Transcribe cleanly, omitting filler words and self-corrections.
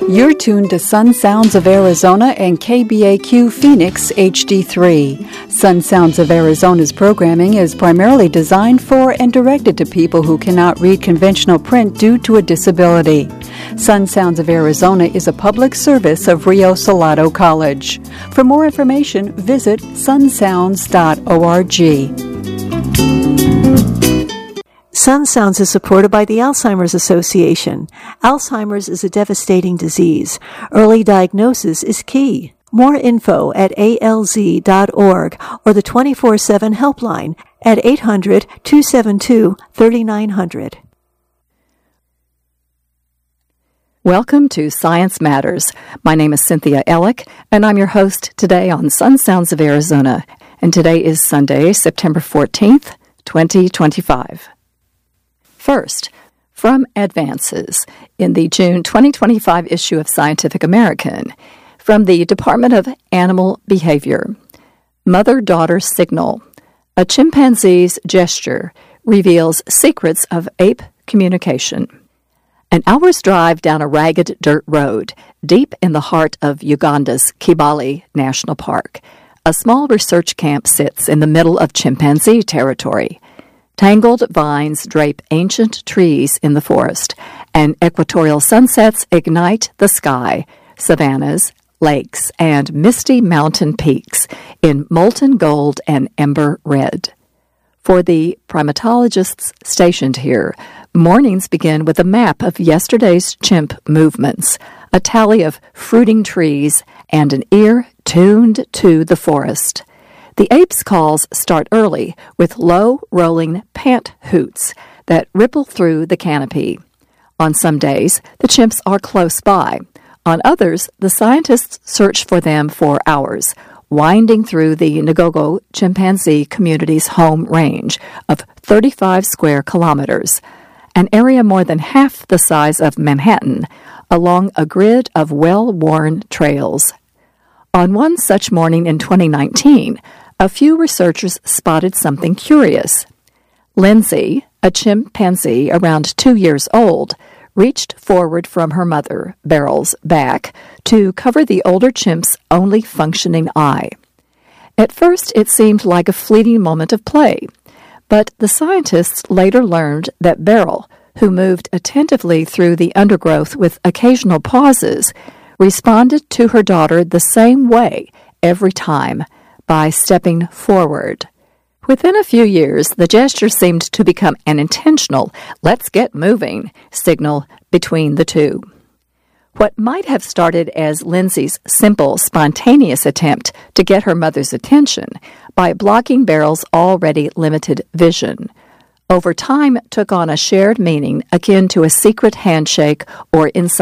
You're tuned to Sun Sounds of Arizona and KBAQ Phoenix HD3. Sun Sounds of Arizona's programming is primarily designed for and directed to people who cannot read conventional print due to a disability. Sun Sounds of Arizona is a public service of Rio Salado College. For more information, visit sunsounds.org. Sun Sounds is supported by the Alzheimer's Association. Alzheimer's is a devastating disease. Early diagnosis is key. More info at alz.org or the 24/7 helpline at 800-272-3900. Welcome to Science Matters. My name is Cynthia Ellick, and I'm your host today on Sun Sounds of Arizona. And today is Sunday, September 14th, 2025. First, from Advances in the June 2025 issue of Scientific American, from the Department of Animal Behavior, Mother-Daughter Signal, a chimpanzee's gesture reveals secrets of ape communication. An hour's drive down a ragged dirt road, deep in the heart of Uganda's Kibale National Park, a small research camp sits in the middle of chimpanzee territory. Tangled vines drape ancient trees in the forest, and equatorial sunsets ignite the sky, savannas, lakes, and misty mountain peaks in molten gold and ember red. For the primatologists stationed here, mornings begin with a map of yesterday's chimp movements, a tally of fruiting trees, and an ear tuned to the forest. The apes' calls start early with low, rolling pant hoots that ripple through the canopy. On some days, the chimps are close by. On others, the scientists search for them for hours, winding through the Ngogo chimpanzee community's home range of 35 square kilometers, an area more than half the size of Manhattan, along a grid of well-worn trails. On one such morning in 2019, a few researchers spotted something curious. Lindsay, a chimpanzee around 2 years old, reached forward from her mother, Beryl's, back to cover the older chimp's only functioning eye. At first, it seemed like a fleeting moment of play, but the scientists later learned that Beryl, who moved attentively through the undergrowth with occasional pauses, responded to her daughter the same way every time, by stepping forward. Within a few years, the gesture seemed to become an intentional, let's get moving, signal between the two. What might have started as Lindsay's simple, spontaneous attempt to get her mother's attention by blocking Beryl's already limited vision, over time took on a shared meaning akin to a secret handshake or inside